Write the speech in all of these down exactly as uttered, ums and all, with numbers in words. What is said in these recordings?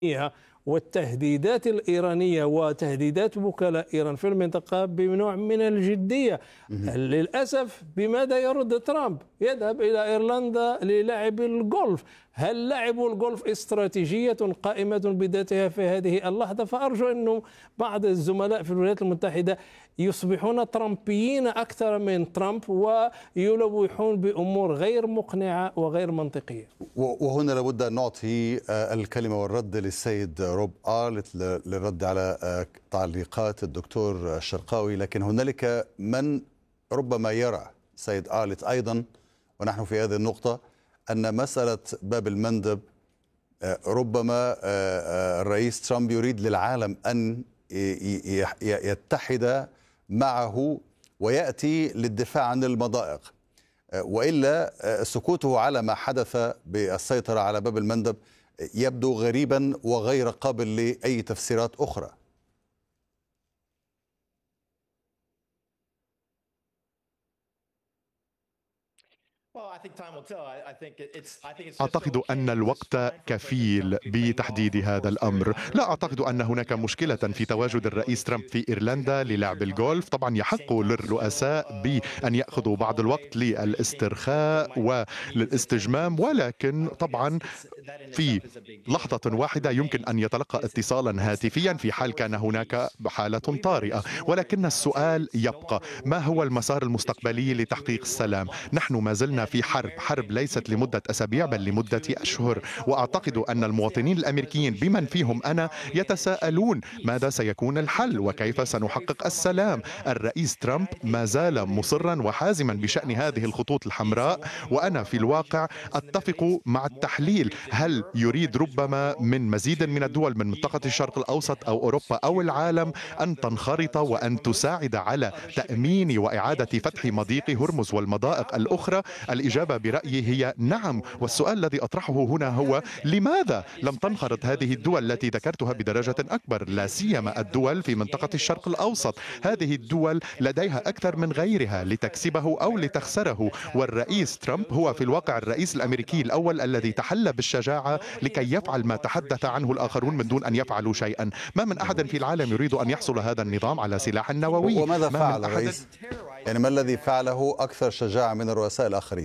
والتهديدات الإيرانية وتهديدات وكلاء إيران في المنطقة بنوع من الجدية. للأسف بماذا يرد ترامب؟ يذهب إلى إيرلندا للعب الجولف. هل لعب الجولف استراتيجية قائمة بذاتها في هذه اللحظة؟ فأرجو أنه بعض الزملاء في الولايات المتحدة يصبحون ترامبيين أكثر من ترامب ويلوحون بأمور غير مقنعة وغير منطقية. وهنا لابد أن نعطي الكلمة والرد للسيد روب آرلت للرد على تعليقات الدكتور الشرقاوي، لكن هنالك من ربما يرى سيد آرلت أيضا ونحن في هذه النقطة أن مسألة باب المندب ربما الرئيس ترامب يريد للعالم أن يتحد معه ويأتي للدفاع عن المضائق، وإلا سكوته على ما حدث بالسيطرة على باب المندب يبدو غريبا وغير قابل لأي تفسيرات أخرى. أعتقد أن الوقت كفيل بتحديد هذا الأمر. لا أعتقد أن هناك مشكلة في تواجد الرئيس ترامب في إيرلندا للعب الجولف. طبعا يحق للرؤساء بأن يأخذوا بعض الوقت للاسترخاء وللاستجمام، ولكن طبعا في لحظة واحدة يمكن أن يتلقى اتصالا هاتفيا في حال كان هناك حالة طارئة. ولكن السؤال يبقى: ما هو المسار المستقبلي لتحقيق السلام؟ نحن ما زلنا في حرب حرب ليست لمدة أسابيع بل لمدة أشهر، وأعتقد أن المواطنين الأمريكيين بمن فيهم أنا يتساءلون ماذا سيكون الحل وكيف سنحقق السلام. الرئيس ترامب ما زال مصرا وحازما بشأن هذه الخطوط الحمراء، وأنا في الواقع أتفق مع التحليل. هل يريد ربما من مزيد من الدول من منطقة الشرق الأوسط أو أوروبا أو العالم أن تنخرط وأن تساعد على تأمين وإعادة فتح مضيق هرمز والمضائق الأخرى؟ الإجابة برأيي هي نعم. والسؤال الذي أطرحه هنا هو: لماذا لم تنخرط هذه الدول التي ذكرتها بدرجة أكبر، لا سيما الدول في منطقة الشرق الأوسط؟ هذه الدول لديها أكثر من غيرها لتكسبه أو لتخسره، والرئيس ترامب هو في الواقع الرئيس الأمريكي الأول الذي تحلى بالشجاعة لكي يفعل ما تحدث عنه الآخرون من دون أن يفعلوا شيئا. ما من أحد في العالم يريد أن يحصل هذا النظام على سلاح نووي. وماذا فعل الرئيس؟ يعني ما الذي فعله أكثر شجاعة من الرؤساء الآخرين؟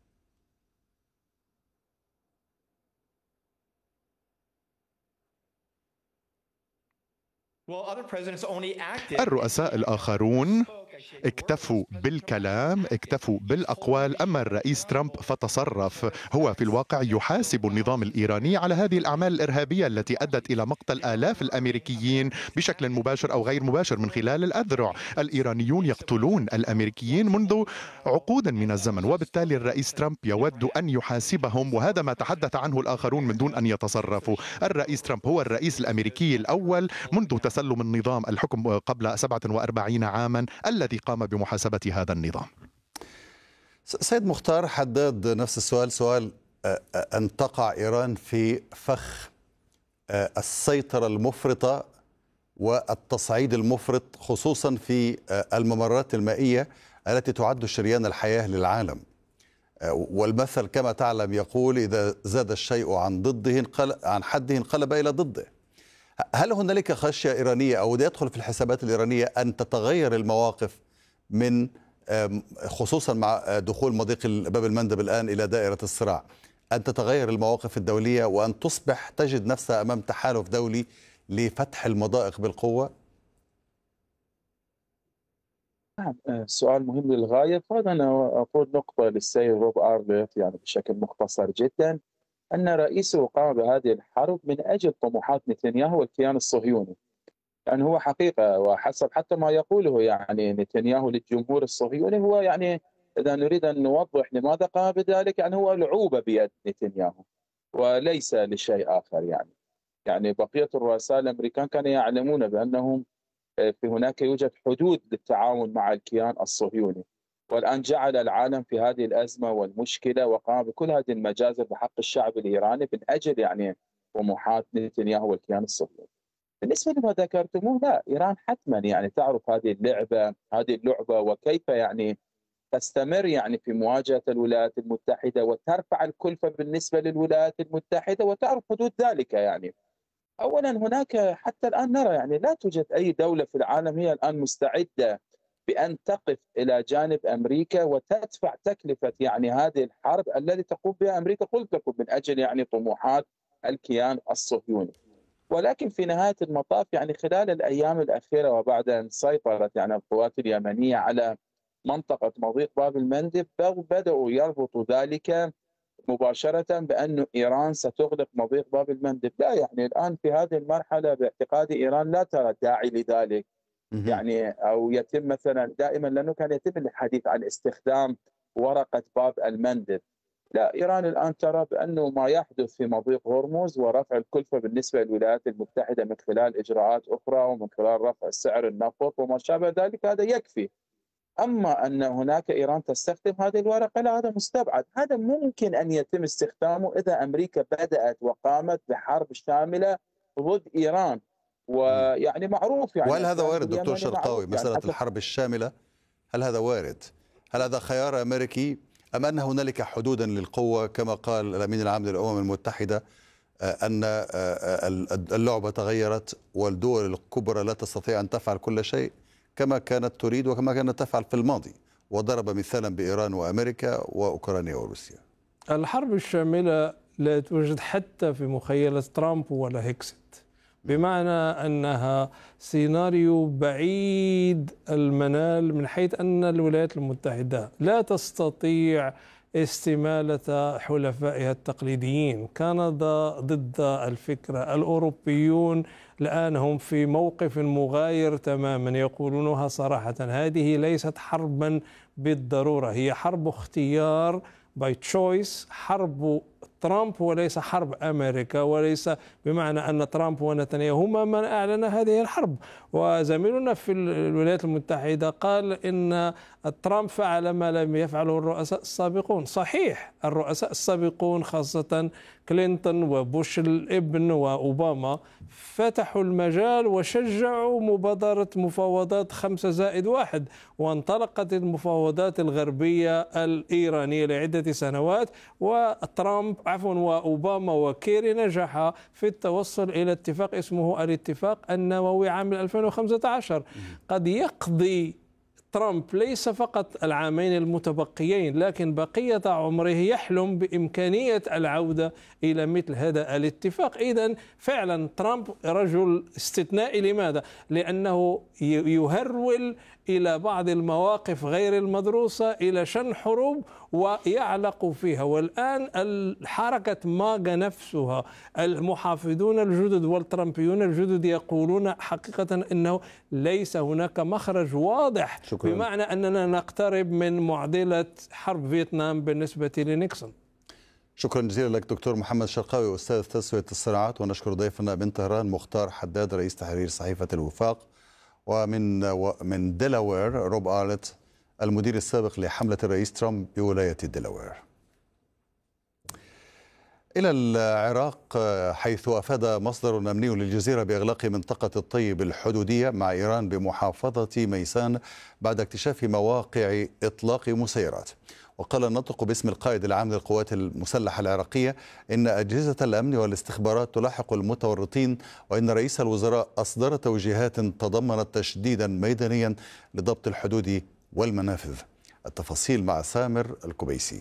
الرؤساء الآخرون اكتفوا بالكلام، اكتفوا بالأقوال، أما الرئيس ترامب فتصرف. هو في الواقع يحاسب النظام الإيراني على هذه الأعمال الإرهابية التي أدت إلى مقتل آلاف الأمريكيين بشكل مباشر أو غير مباشر من خلال الأذرع. الإيرانيون يقتلون الأمريكيين منذ عقود من الزمن، وبالتالي الرئيس ترامب يود أن يحاسبهم، وهذا ما تحدث عنه الآخرون من دون أن يتصرفوا. الرئيس ترامب هو الرئيس الأمريكي الأول منذ تسلم النظام الحكم قبل سبعة وأربعين عاما الذي قام بمحاسبة هذا النظام. سيد مختار حداد، نفس السؤال، سؤال أن تقع إيران في فخ السيطرة المفرطة والتصعيد المفرط خصوصا في الممرات المائية التي تعد شريان الحياة للعالم، والمثل كما تعلم يقول: إذا زاد الشيء عن ضده عن حده انقلب إلى ضده. هل هنالك خشية إيرانية أو يدخل في الحسابات الإيرانية أن تتغير المواقف من خصوصا مع دخول مضيق باب المندب الآن إلى دائرة الصراع، أن تتغير المواقف الدولية وأن تصبح تجد نفسها أمام تحالف دولي لفتح المضائق بالقوة؟ نعم، سؤال مهم للغاية. فأنا أقول نقطة للسيد روب آرلت يعني بشكل مختصر جدا، أن رئيسه قام بهذه الحرب من أجل طموحات نتنياهو والكيان الصهيوني. يعني هو حقيقة وحسب حتى ما يقوله يعني نتنياهو للجمهور الصهيوني، هو يعني إذا نريد أن نوضح لماذا قام بذلك، يعني هو لعوبة بيد نتنياهو وليس لشيء آخر. يعني يعني بقية الرؤساء الأمريكان كانوا يعلمون بأنهم في هناك يوجد حدود للتعاون مع الكيان الصهيوني، والآن جعل العالم في هذه الأزمة والمشكلة وقام بكل هذه المجازر بحق الشعب الإيراني من أجل يعني طموحات نتنياهو والكيان الصهيوني. بالنسبة لما ذكرتموه، لا، إيران حتما يعني تعرف هذه اللعبة هذه اللعبة وكيف يعني تستمر يعني في مواجهة الولايات المتحدة وترفع الكلفة بالنسبة للولايات المتحدة وتعرف حدود ذلك. يعني أولا هناك حتى الآن نرى يعني لا توجد أي دولة في العالم هي الآن مستعدة بأن تقف إلى جانب أمريكا وتدفع تكلفة يعني هذه الحرب التي تقوم بها أمريكا، قلت لكم من أجل يعني طموحات الكيان الصهيوني. ولكن في نهاية المطاف يعني خلال الأيام الأخيرة وبعد أن سيطرت يعني القوات اليمنية على منطقة مضيق باب المندب، بدأوا يربطوا ذلك مباشرة بأن إيران ستغلق مضيق باب المندب. لا، يعني الآن في هذه المرحلة باعتقاد إيران لا ترى داعي لذلك، يعني أو يتم مثلا دائما، لأنه كان يتم الحديث عن استخدام ورقة باب المندب. لا، إيران الآن ترى بأنه ما يحدث في مضيق هرمز ورفع الكلفة بالنسبة للولايات المتحدة من خلال إجراءات أخرى ومن خلال رفع سعر النفط وما شابه ذلك هذا يكفي. أما أن هناك إيران تستخدم هذه الورقة لا، هذا مستبعد. هذا ممكن أن يتم استخدامه إذا أمريكا بدأت وقامت بحرب شاملة ضد إيران، ويعني معروف يعني. وهل هذا وارد دكتور شرقاوي مسألة يعني الحرب الشاملة؟ هل هذا وارد؟ هل هذا خيار أمريكي أم أن هنالك حدودا للقوة كما قال الأمين العام للأمم المتحدة أن اللعبة تغيرت والدول الكبرى لا تستطيع أن تفعل كل شيء كما كانت تريد وكما كانت تفعل في الماضي، وضرب مثالا بإيران وأمريكا وأوكرانيا وروسيا؟ الحرب الشاملة لا توجد حتى في مخيلة ترامب ولا هيكسيت، بمعنى أنها سيناريو بعيد المنال من حيث أن الولايات المتحدة لا تستطيع استمالة حلفائها التقليديين. كندا ضد الفكرة، الأوروبيون الآن هم في موقف مغاير تماما، يقولونها صراحة هذه ليست حربا بالضرورة، هي حرب اختيار باي تشويس، حرب ترامب وليس حرب أمريكا، وليس بمعنى أن ترامب ونتنياهو هما من أعلن هذه الحرب. وزميلنا في الولايات المتحدة قال إن ترامب فعل ما لم يفعله الرؤساء السابقون. صحيح، الرؤساء السابقون خاصة كلينتون وبوش الابن وأوباما فتحوا المجال وشجعوا مبادرة مفاوضات خمسة زائد واحد، وانطلقت المفاوضات الغربية الإيرانية لعدة سنوات، وترامب عفوا وأوباما وكيري نجح في التوصل إلى اتفاق اسمه الاتفاق النووي عام ألفين وخمسة عشر. قد يقضي ترامب ليس فقط العامين المتبقيين، لكن بقية عمره يحلم بإمكانية العودة إلى مثل هذا الاتفاق. إذن فعلا ترامب رجل استثنائي. لماذا؟ لأنه يهرول إلى بعض المواقف غير المدروسة، إلى شن حروب ويعلق فيها. والآن الحركة ماغا نفسها، المحافظون الجدد والترامبيون الجدد يقولون حقيقة أنه ليس هناك مخرج واضح. شكرا. بمعنى أننا نقترب من معضلة حرب فيتنام بالنسبة لنيكسون. شكرا جزيلا لك دكتور محمد شرقاوي أستاذ تسوية الصراعات، ونشكر ضيفنا من طهران مختار حداد رئيس تحرير صحيفة الوفاق، ومن من ديلاوير روب آرلت المدير السابق لحملة الرئيس ترامب بولاية ديلاوير. إلى العراق، حيث أفاد مصدر أمني للجزيرة بإغلاق منطقة الطيب الحدودية مع إيران بمحافظة ميسان بعد اكتشاف مواقع إطلاق مسيرات. وقال الناطق باسم القائد العام للقوات المسلحة العراقية إن أجهزة الأمن والاستخبارات تلاحق المتورطين، وإن رئيس الوزراء أصدر توجيهات تضمنت تشديدا ميدانيا لضبط الحدود والمنافذ. التفاصيل مع سامر الكبيسي.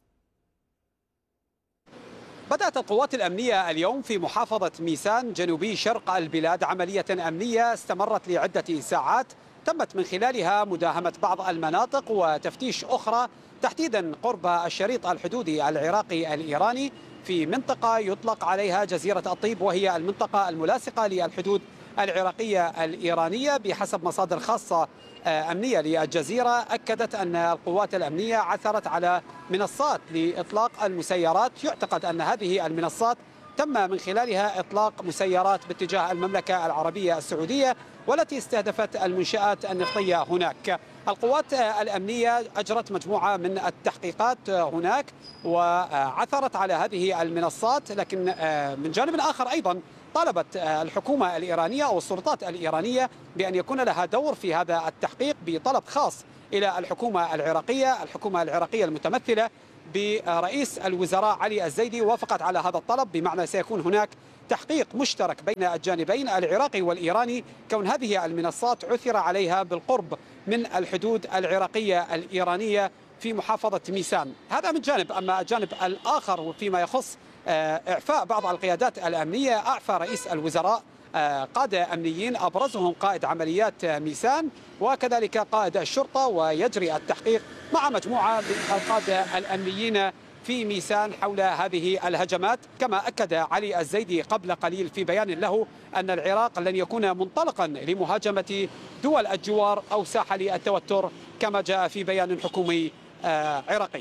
بدأت القوات الأمنية اليوم في محافظة ميسان جنوبي شرق البلاد عملية أمنية استمرت لعدة ساعات، تمت من خلالها مداهمة بعض المناطق وتفتيش أخرى، تحديدا قرب الشريط الحدودي العراقي الإيراني في منطقة يطلق عليها جزيرة الطيب، وهي المنطقة الملاصقة للحدود العراقية الإيرانية. بحسب مصادر خاصة أمنية للجزيرة أكدت أن القوات الأمنية عثرت على منصات لإطلاق المسيرات، يعتقد أن هذه المنصات تم من خلالها إطلاق مسيرات باتجاه المملكة العربية السعودية والتي استهدفت المنشآت النفطية هناك. القوات الأمنية أجرت مجموعة من التحقيقات هناك وعثرت على هذه المنصات، لكن من جانب آخر أيضا طالبت الحكومة الإيرانية أو السلطات الإيرانية بأن يكون لها دور في هذا التحقيق بطلب خاص إلى الحكومة العراقية. الحكومة العراقية المتمثلة برئيس الوزراء علي الزيدي وافقت على هذا الطلب، بمعنى سيكون هناك تحقيق مشترك بين الجانبين العراقي والإيراني، كون هذه المنصات عثر عليها بالقرب من الحدود العراقية الإيرانية في محافظة ميسان. هذا من جانب. أما الجانب الآخر فيما يخص إعفاء بعض القيادات الأمنية، أعفى رئيس الوزراء قادة أمنيين أبرزهم قائد عمليات ميسان وكذلك قائد الشرطة، ويجري التحقيق مع مجموعة من القادة الأمنيين في ميسان حول هذه الهجمات. كما أكد علي الزيدي قبل قليل في بيان له أن العراق لن يكون منطلقا لمهاجمة دول الجوار أو ساحة للتوتر كما جاء في بيان حكومي عراقي.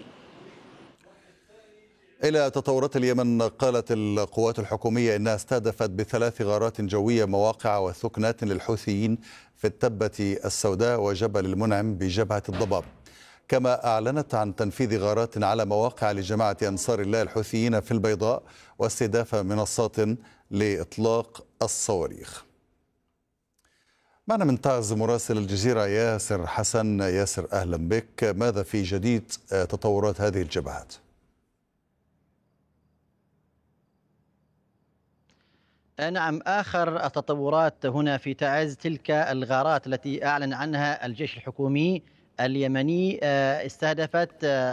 إلى تطورات اليمن، قالت القوات الحكومية إنها استهدفت بثلاث غارات جوية مواقع وثكنات للحوثيين في التبة السوداء وجبل المنعم بجبهة الضباب. كما أعلنت عن تنفيذ غارات على مواقع لجماعة أنصار الله الحوثيين في البيضاء واستهداف منصات لإطلاق الصواريخ. معنا من تعز مراسل الجزيرة ياسر حسن. ياسر، أهلا بك. ماذا في جديد تطورات هذه الجبهات؟ نعم، آخر التطورات هنا في تعز تلك الغارات التي أعلن عنها الجيش الحكومي اليمني، استهدفت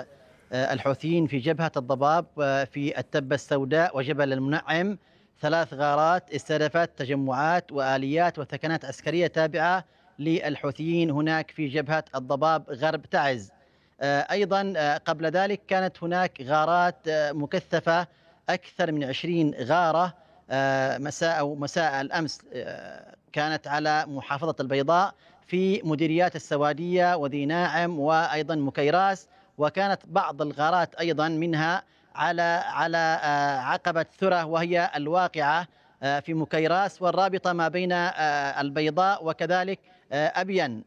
الحوثيين في جبهة الضباب في التبة السوداء وجبل المنعم. ثلاث غارات استهدفت تجمعات وآليات وثكنات عسكرية تابعة للحوثيين هناك في جبهة الضباب غرب تعز. أيضا قبل ذلك كانت هناك غارات مكثفة، أكثر من عشرين غارة مساء أو مساء الأمس كانت على محافظة البيضاء في مديريات السوادية وذي ناعم وأيضا مكيراس، وكانت بعض الغارات أيضا منها على على عقبة ثرة وهي الواقعة في مكيراس والرابطة ما بين البيضاء وكذلك أبين.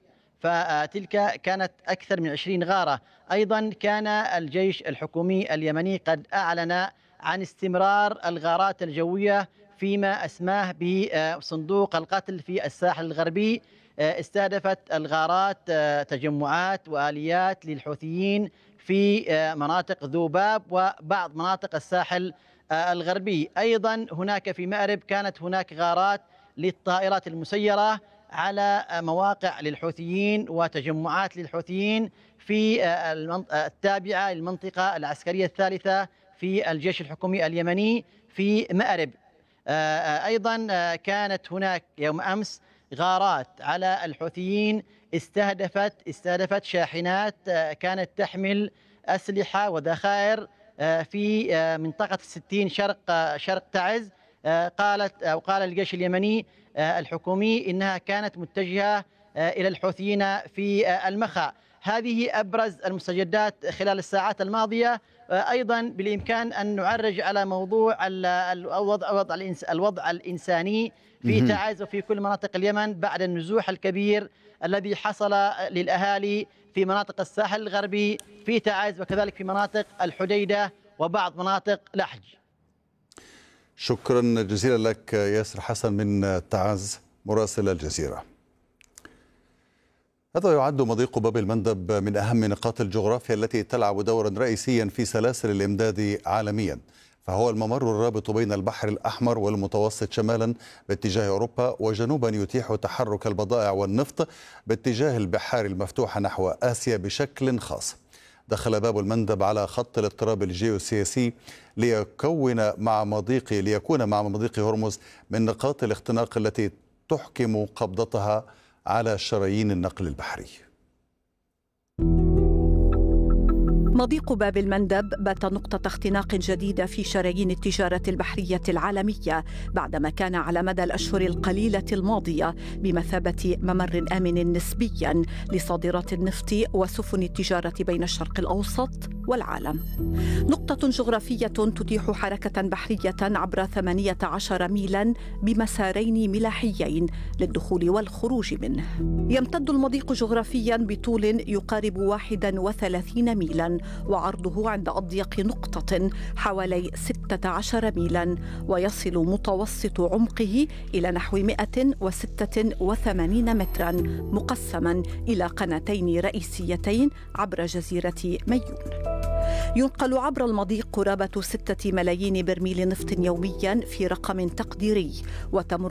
فتلك كانت أكثر من عشرين غارة. أيضا كان الجيش الحكومي اليمني قد أعلن عن استمرار الغارات الجوية فيما أسماه بصندوق القتل في الساحل الغربي. استهدفت الغارات تجمعات وآليات للحوثيين في مناطق ذوباب وبعض مناطق الساحل الغربي. أيضا هناك في مأرب كانت هناك غارات للطائرات المسيرة على مواقع للحوثيين وتجمعات للحوثيين في التابعة للمنطقة العسكرية الثالثة في الجيش الحكومي اليمني في مأرب. أيضا كانت هناك يوم أمس غارات على الحوثيين استهدفت استهدفت شاحنات كانت تحمل أسلحة وذخائر في منطقة الستين شرق شرق تعز. قالت أو قال الجيش اليمني الحكومي إنها كانت متجهة إلى الحوثيين في المخا. هذه أبرز المستجدات خلال الساعات الماضية. أيضا بالإمكان أن نعرج على موضوع الوضع الوضع الإنساني في تعز وفي كل مناطق اليمن بعد النزوح الكبير الذي حصل للأهالي في مناطق الساحل الغربي في تعز وكذلك في مناطق الحديدة وبعض مناطق لحج. شكرا جزيلا لك ياسر حسن من تعز مراسل الجزيرة. هذا يعد مضيق باب المندب من أهم نقاط الجغرافيا التي تلعب دورا رئيسيا في سلاسل الإمداد عالميا، فهو الممر الرابط بين البحر الأحمر والمتوسط شمالا باتجاه أوروبا وجنوبا يتيح تحرك البضائع والنفط باتجاه البحار المفتوحة نحو آسيا بشكل خاص. دخل باب المندب على خط الاضطراب الجيوسياسي ليكون مع مضيق ليكون مع مضيق هرمز من نقاط الاختناق التي تحكم قبضتها على شرايين النقل البحري. مضيق باب المندب بات نقطة اختناق جديدة في شرايين التجارة البحرية العالمية بعدما كان على مدى الأشهر القليلة الماضية بمثابة ممر آمن نسبياً لصادرات النفط وسفن التجارة بين الشرق الأوسط والعالم. نقطة جغرافية تتيح حركة بحرية عبر ثمانية عشر ميلاً بمسارين ملاحيين للدخول والخروج منه. يمتد المضيق جغرافياً بطول يقارب واحد وثلاثين ميلاً وعرضه عند أضيق نقطة حوالي ستة عشر ميلاً، ويصل متوسط عمقه إلى نحو مئة وستة وثمانين متراً مقسماً إلى قناتين رئيسيتين عبر جزيرة ميون. ينقل عبر المضيق قرابة ستة ملايين برميل نفط يوميا في رقم تقديري، وتمر